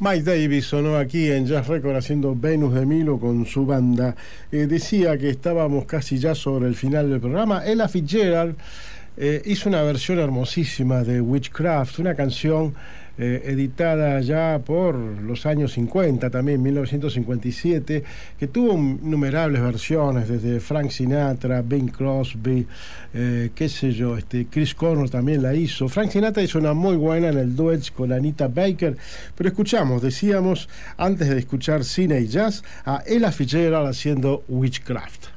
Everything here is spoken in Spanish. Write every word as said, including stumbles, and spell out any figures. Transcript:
Mike Davis sonó aquí en Jazz Record haciendo Venus de Milo con su banda. Eh, decía que estábamos casi ya sobre el final del programa. Ella Fitzgerald eh, hizo una versión hermosísima de Witchcraft, una canción eh, editada ya por los años cincuenta, también mil novecientos cincuenta y siete, que tuvo innumerables versiones, desde Frank Sinatra, Bing Crosby, eh, qué sé yo, este, Chris Cornell también la hizo. Frank Sinatra hizo una muy buena en el duet con Anita Baker, pero escuchamos, decíamos, antes de escuchar cine y jazz, a Ella Fitzgerald haciendo Witchcraft.